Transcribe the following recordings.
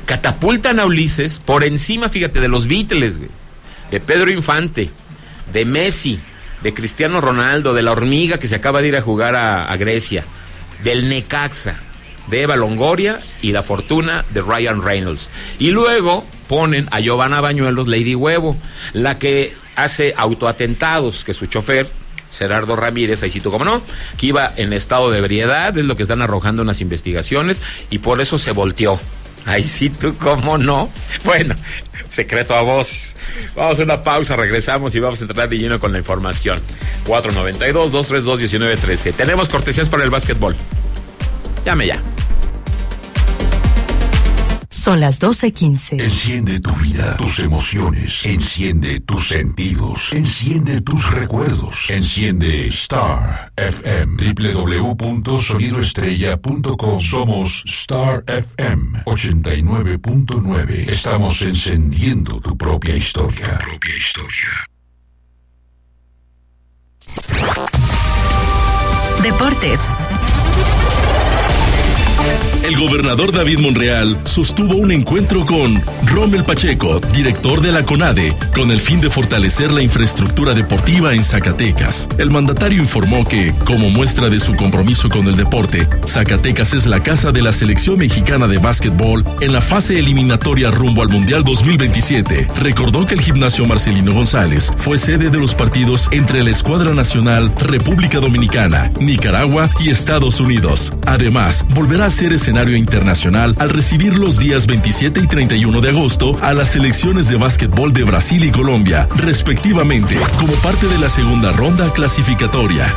catapultan a Ulises por encima, fíjate, de los Beatles, güey, de Pedro Infante, de Messi, de Cristiano Ronaldo, de la Hormiga que se acaba de ir a jugar a Grecia, del Necaxa, de Eva Longoria y la fortuna de Ryan Reynolds. Y luego ponen a Giovanna Bañuelos, Lady Huevo, la que hace autoatentados, que su chofer, Gerardo Ramírez, ahí sí tú como no, que iba en estado de ebriedad, es lo que están arrojando en las investigaciones, y por eso se volteó. Ahí sí tú como no. Bueno, secreto a voces. Vamos a una pausa, regresamos y vamos a entrar de lleno con la información. 492-232-1913. Tenemos cortesías para el básquetbol. Llame ya. Son las 12:15. Enciende tu vida, tus emociones. Enciende tus sentidos. Enciende tus recuerdos. Enciende Star FM. www.sonidoestrella.com. Somos Star FM 89.9. Estamos encendiendo tu propia historia. Deportes. El gobernador David Monreal sostuvo un encuentro con Rommel Pacheco, director de la CONADE, con el fin de fortalecer la infraestructura deportiva en Zacatecas. El mandatario informó que, como muestra de su compromiso con el deporte, Zacatecas es la casa de la selección mexicana de básquetbol en la fase eliminatoria rumbo al Mundial 2027. Recordó que el gimnasio Marcelino González fue sede de los partidos entre la Escuadra Nacional, República Dominicana, Nicaragua y Estados Unidos. Además, volverá a ser escenario internacional al recibir los días 27 y 31 de agosto a las selecciones de básquetbol de Brasil y Colombia, respectivamente, como parte de la segunda ronda clasificatoria.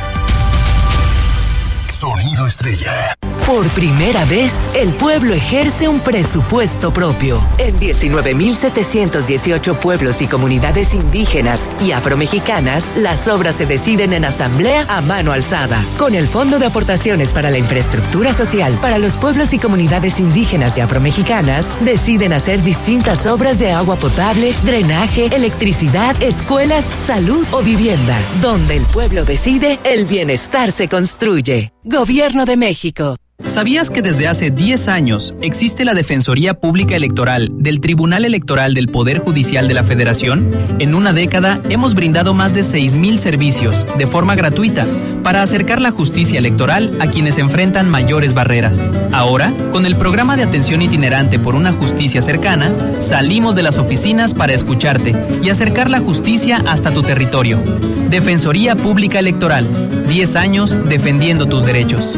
Sonido Estrella. Por primera vez, el pueblo ejerce un presupuesto propio. En 19.718 pueblos y comunidades indígenas y afromexicanas, las obras se deciden en asamblea a mano alzada. Con el Fondo de Aportaciones para la Infraestructura Social para los pueblos y comunidades indígenas y afromexicanas, deciden hacer distintas obras de agua potable, drenaje, electricidad, escuelas, salud o vivienda. Donde el pueblo decide, el bienestar se construye. Gobierno de México. ¿Sabías que desde hace 10 años existe la Defensoría Pública Electoral del Tribunal Electoral del Poder Judicial de la Federación? En una década hemos brindado más de 6,000 servicios de forma gratuita para acercar la justicia electoral a quienes enfrentan mayores barreras. Ahora, con el programa de atención itinerante por una justicia cercana, salimos de las oficinas para escucharte y acercar la justicia hasta tu territorio. Defensoría Pública Electoral, 10 años defendiendo tus derechos.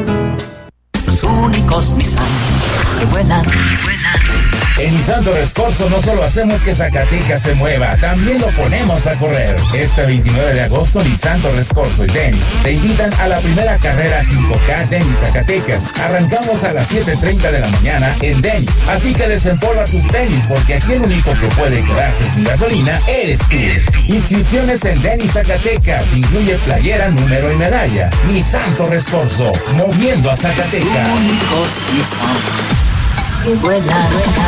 Únicos Nissan que vuelan. En Nissan Torres Corso no solo hacemos que Zacatecas se mueva, también lo ponemos a correr. Este 29 de agosto, Nissan Torres Corso y Dennis te invitan a la primera carrera 5K Dennis Zacatecas. Arrancamos a las 7:30 de la mañana en Dennis. Así que desempolva tus tenis, porque aquí el único que puede quedarse sin gasolina eres tú. Inscripciones en Dennis Zacatecas. Incluye playera, número y medalla. Nissan Torres Corso, moviendo a Zacatecas. Únicos Nissan que vuelan.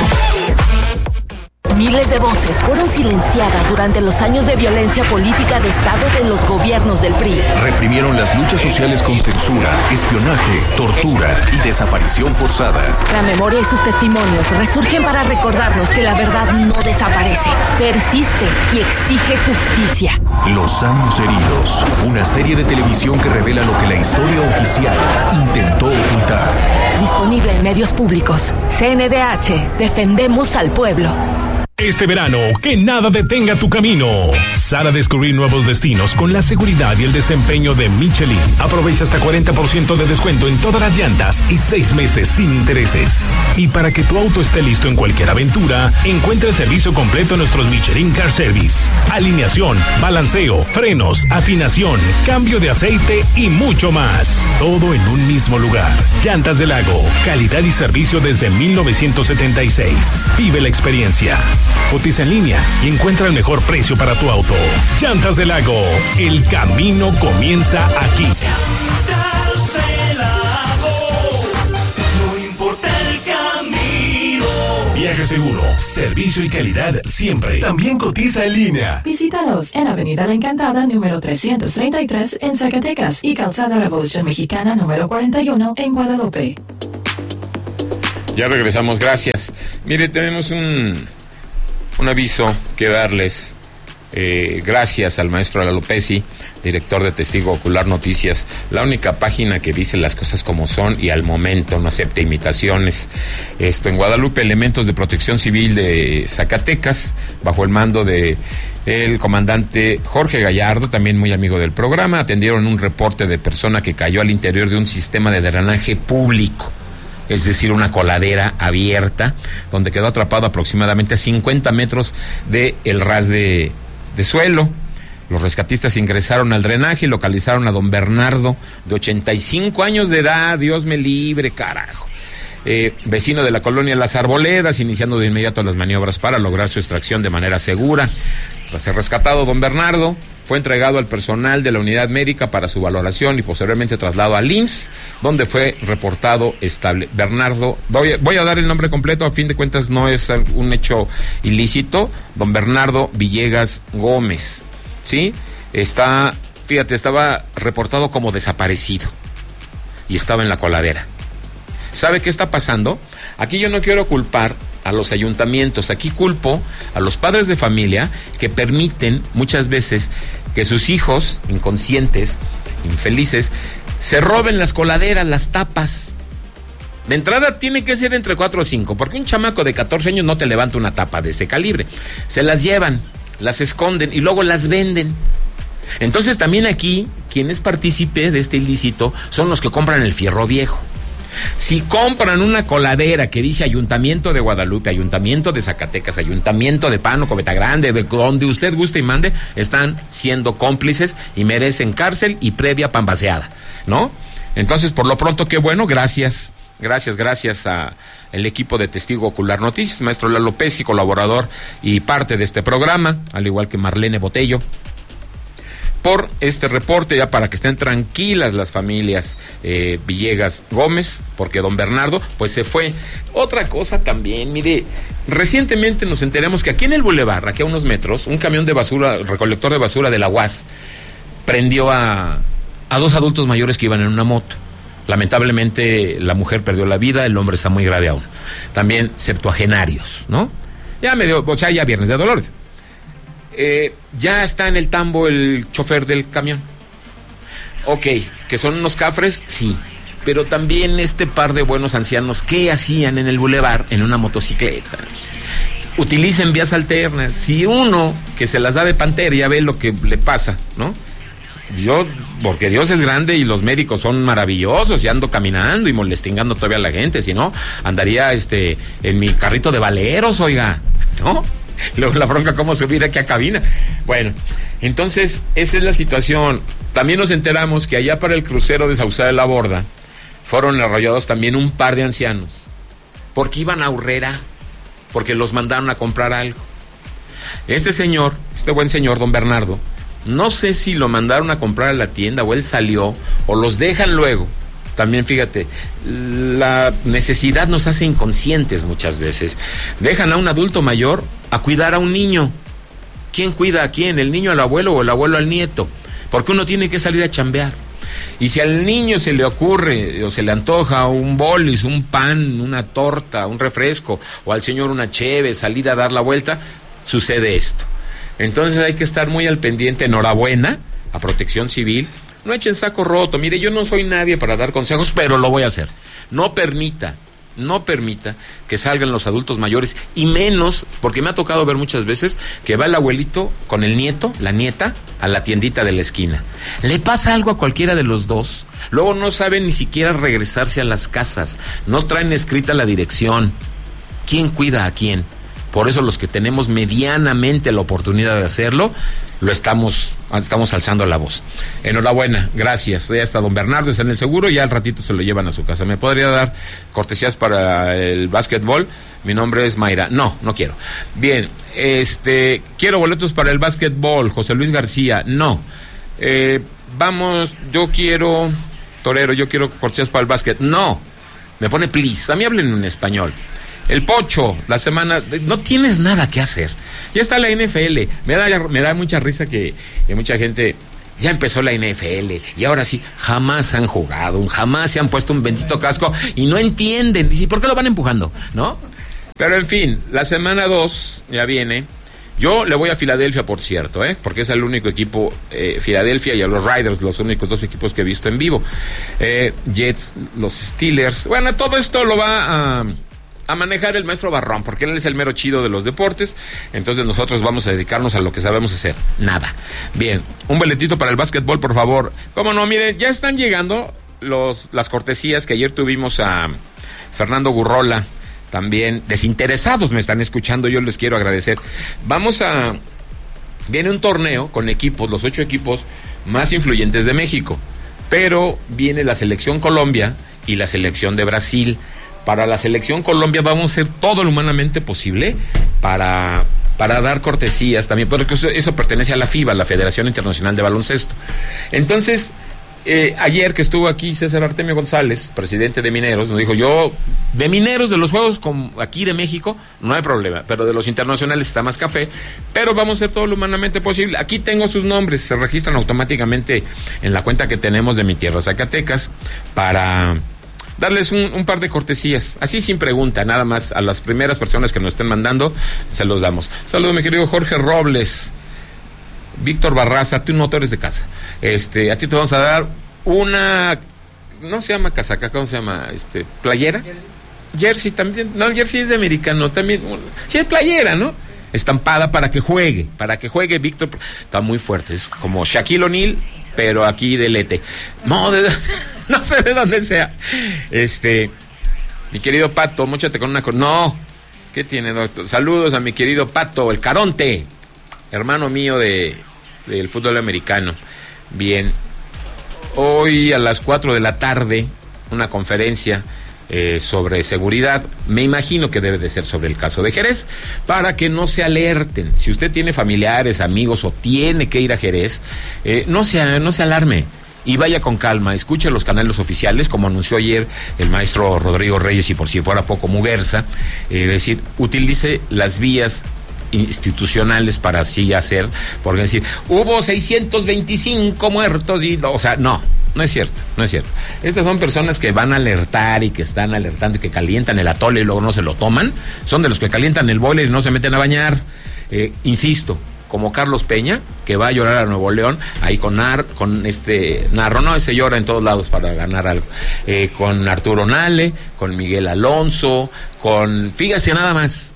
Miles de voces fueron silenciadas durante los años de violencia política de Estado de los gobiernos del PRI. Reprimieron las luchas sociales con censura, espionaje, tortura y desaparición forzada. La memoria y sus testimonios resurgen para recordarnos que la verdad no desaparece, persiste y exige justicia. Los años heridos, una serie de televisión que revela lo que la historia oficial intentó ocultar. Disponible en medios públicos. CNDH, defendemos al pueblo. Este verano, que nada detenga tu camino. Sal a descubrir nuevos destinos con la seguridad y el desempeño de Michelin. Aprovecha hasta 40% de descuento en todas las llantas y 6 meses sin intereses. Y para que tu auto esté listo en cualquier aventura, encuentra el servicio completo en nuestros Michelin Car Service. Alineación, balanceo, frenos, afinación, cambio de aceite y mucho más. Todo en un mismo lugar. Llantas del Lago, calidad y servicio desde 1976. Vive la experiencia. Cotiza en línea y encuentra el mejor precio para tu auto. Llantas del Lago, el camino comienza aquí. No importa el camino. Viaje seguro, servicio y calidad siempre. También cotiza en línea. Visítalos en Avenida La Encantada, número 333 en Zacatecas y Calzada Revolución Mexicana, número 41 en Guadalupe. Ya regresamos, gracias. Mire, tenemos un aviso que darles. Gracias al maestro Lalo Pesci, director de Testigo Ocular Noticias, la única página que dice las cosas como son y al momento, no acepta imitaciones. En Guadalupe, elementos de Protección Civil de Zacatecas, bajo el mando de el comandante Jorge Gallardo, también muy amigo del programa, atendieron un reporte de persona que cayó al interior de un sistema de drenaje público, es decir, una coladera abierta, donde quedó atrapado aproximadamente a 50 metros del ras de suelo. Los rescatistas ingresaron al drenaje y localizaron a don Bernardo, de 85 años de edad, Dios me libre, carajo. Vecino de la colonia Las Arboledas, iniciando de inmediato las maniobras para lograr su extracción de manera segura. Tras ser rescatado, don Bernardo fue entregado al personal de la unidad médica para su valoración y posteriormente traslado al IMSS, donde fue reportado estable. Bernardo, voy a dar el nombre completo, a fin de cuentas no es un hecho ilícito, don Bernardo Villegas Gómez, ¿sí? Estaba reportado como desaparecido y estaba en la coladera. ¿Sabe qué está pasando? Aquí yo no quiero culpar a los ayuntamientos, aquí culpo a los padres de familia que permiten muchas veces que sus hijos inconscientes, infelices, se roben las coladeras, las tapas. De entrada tiene que ser entre 4 o 5, porque un chamaco de 14 años no te levanta una tapa de ese calibre. Se las llevan, las esconden y luego las venden. Entonces también aquí, quien es partícipe de este ilícito son los que compran el fierro viejo. Si compran una coladera que dice Ayuntamiento de Guadalupe, Ayuntamiento de Zacatecas, Ayuntamiento de Pánuco, Betagrande, de donde usted guste y mande, están siendo cómplices y merecen cárcel y previa pambaseada, ¿no? Entonces, por lo pronto, qué bueno, gracias a el equipo de Testigo Ocular Noticias, maestro Lalo Pesci, colaborador y parte de este programa, al igual que Marlene Botello, por este reporte, ya para que estén tranquilas las familias Villegas Gómez, porque don Bernardo pues se fue. Otra cosa también, mire, recientemente nos enteramos que aquí en el bulevar, aquí a unos metros, un camión de basura, recolector de basura de la UAS, prendió a 2 adultos mayores que iban en una moto. Lamentablemente la mujer perdió la vida, el hombre está muy grave aún. También septuagenarios, ¿no? Ya Viernes de Dolores. Ya está en el tambo el chofer del camión. Ok, que son unos cafres, sí. Pero también este par de buenos ancianos, ¿qué hacían en el bulevar en una motocicleta? Utilicen vías alternas. Si uno que se las da de pantera ya ve lo que le pasa, ¿no? Porque Dios es grande y los médicos son maravillosos y ando caminando y molestingando todavía a la gente, si no, andaría en mi carrito de valeros, oiga, ¿no? Luego la bronca, cómo subir aquí a cabina. Bueno, entonces esa es la situación. También nos enteramos que allá para el crucero de Sauceda de la Borda fueron arrollados también un par de ancianos, porque iban a Urrera, porque los mandaron a comprar algo. Este buen señor, don Bernardo, no sé si lo mandaron a comprar a la tienda o él salió o los dejan luego. También fíjate, la necesidad nos hace inconscientes muchas veces. Dejan a un adulto mayor a cuidar a un niño. ¿Quién cuida a quién? ¿El niño al abuelo o el abuelo al nieto? Porque uno tiene que salir a chambear. Y si al niño se le ocurre o se le antoja un bolis, un pan, una torta, un refresco, o al señor una cheve, salir a dar la vuelta, sucede esto. Entonces hay que estar muy al pendiente. Enhorabuena a Protección Civil. No echen saco roto. Mire, yo no soy nadie para dar consejos, pero lo voy a hacer. No permita que salgan los adultos mayores, y menos, porque me ha tocado ver muchas veces que va el abuelito con el nieto, la nieta, a la tiendita de la esquina. Le pasa algo a cualquiera de los dos, luego no saben ni siquiera regresarse a las casas, no traen escrita la dirección. ¿Quién cuida a quién? Por eso los que tenemos medianamente la oportunidad de hacerlo, estamos alzando la voz. Enhorabuena, gracias. Ya está don Bernardo, está en el seguro, ya al ratito se lo llevan a su casa. ¿Me podría dar cortesías para el básquetbol? Mi nombre es Mayra. No quiero. Bien, quiero boletos para el básquetbol, José Luis García. No. Vamos, yo quiero cortesías para el básquet. No. Me pone please. A mí hablen en español. El Pocho, la semana, no tienes nada que hacer. Ya está la NFL. Me da mucha risa que mucha gente ya empezó la NFL y ahora sí, jamás han jugado, jamás se han puesto un bendito casco y no entienden. ¿Y por qué lo van empujando? ¿No? Pero en fin, la semana 2 ya viene. Yo le voy a Filadelfia, por cierto, porque es el único equipo, Filadelfia y a los Riders, los únicos 2 equipos que he visto en vivo. Jets, los Steelers. Bueno, todo esto lo va a manejar el maestro Barrón, porque él es el mero chido de los deportes. Entonces nosotros vamos a dedicarnos a lo que sabemos hacer, nada. Bien, un boletito para el básquetbol, por favor. Cómo no, miren, ya están llegando las cortesías que ayer tuvimos a Fernando Gurrola. También desinteresados me están escuchando, yo les quiero agradecer. Viene un torneo con equipos, los 8 equipos más influyentes de México, pero viene la selección Colombia y la selección de Brasil. Para la selección Colombia vamos a hacer todo lo humanamente posible para dar cortesías también, porque eso pertenece a la FIBA, la Federación Internacional de Baloncesto. Entonces, ayer que estuvo aquí César Artemio González, presidente de Mineros, nos dijo, de Mineros, de los juegos aquí de México, no hay problema, pero de los internacionales está más café, pero vamos a hacer todo lo humanamente posible. Aquí tengo sus nombres, se registran automáticamente en la cuenta que tenemos de Mi Tierra, Zacatecas, para darles un par de cortesías, así sin pregunta, nada más, a las primeras personas que nos estén mandando, se los damos. Saludos, mi querido Jorge Robles. Víctor Barraza, tú no eres de casa. A ti te vamos a dar una, no se llama casaca, ¿cómo se llama? ¿Playera? Jersey también. No, jersey es de americano también. Sí, es playera, ¿no? Estampada para que juegue Víctor. Está muy fuerte, es como Shaquille O'Neal, pero aquí de Lete. No, no sé de dónde sea. Mi querido Pato, móchate con una... No, ¿qué tiene, doctor? Saludos a mi querido Pato, el Caronte, hermano mío del fútbol americano. Bien, hoy a las 4 de la tarde, una conferencia sobre seguridad, me imagino que debe de ser sobre el caso de Jerez, para que no se alerten. Si usted tiene familiares, amigos o tiene que ir a Jerez, no se alarme y vaya con calma, escuche los canales oficiales, como anunció ayer el maestro Rodrigo Reyes, y por si fuera poco Muguerza, decir, utilice las vías institucionales para así hacer, porque decir, hubo 625 muertos y no, o sea, no es cierto. Estas son personas que van a alertar y que están alertando y que calientan el atole y luego no se lo toman, son de los que calientan el boiler y no se meten a bañar. Insisto, como Carlos Peña, que va a llorar a Nuevo León, ahí con Narro, no, ese llora en todos lados para ganar algo, con Arturo Nale, con Miguel Alonso, fíjese nada más,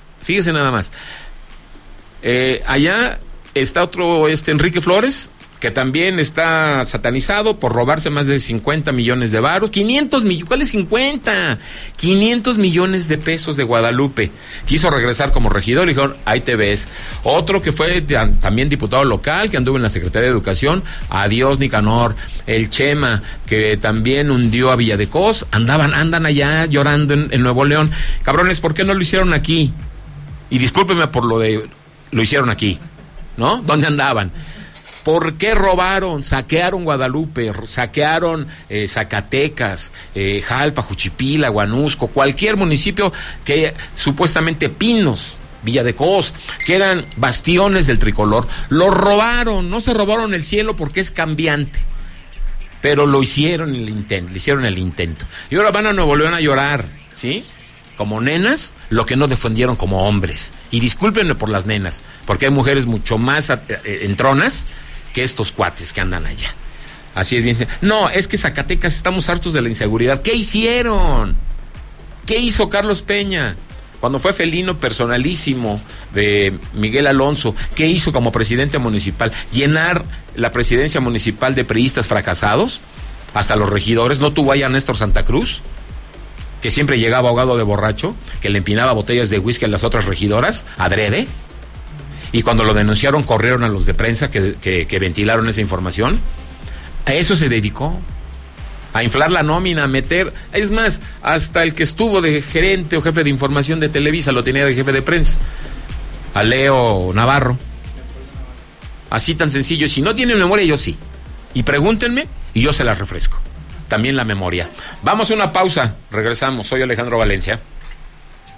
allá está otro, Enrique Flores, que también está satanizado por robarse más de 50 millones de varos, 500 millones, ¿cuáles 50? 500 millones de pesos de Guadalupe. Quiso regresar como regidor y dijeron, ahí te ves. Otro que fue también diputado local, que anduvo en la Secretaría de Educación, adiós Nicanor. El Chema, que también hundió a Villadecos, andan allá llorando en Nuevo León. Cabrones, ¿por qué no lo hicieron aquí? Y discúlpeme por lo hicieron aquí, ¿no? ¿Dónde andaban? ¿Por qué robaron? Saquearon Guadalupe, saquearon Zacatecas, Jalpa, Juchipila, Huanusco, cualquier municipio que supuestamente Pinos, Villadecos, que eran bastiones del tricolor. Lo robaron, no se robaron el cielo porque es cambiante, pero le hicieron el intento. Y ahora van a Nuevo León a llorar, ¿sí? Como nenas, lo que no defendieron como hombres. Y discúlpenme por las nenas, porque hay mujeres mucho más entronas que estos cuates que andan allá. Así es bien. No, es que Zacatecas estamos hartos de la inseguridad. ¿Qué hicieron? ¿Qué hizo Carlos Peña cuando fue felino personalísimo de Miguel Alonso? ¿Qué hizo como presidente municipal? ¿Llenar la presidencia municipal de priistas fracasados? Hasta los regidores. ¿No tuvo allá a Néstor Santa Cruz, que siempre llegaba ahogado de borracho, que le empinaba botellas de whisky a las otras regidoras, adrede? Y cuando lo denunciaron, corrieron a los de prensa que ventilaron esa información. A eso se dedicó, a inflar la nómina, a meter, es más, hasta el que estuvo de gerente o jefe de información de Televisa lo tenía de jefe de prensa, a Leo Navarro. Así tan sencillo. Si no tienen memoria, yo sí. Y pregúntenme y yo se las refresco. También la memoria. Vamos a una pausa, regresamos. Soy Alejandro Valencia.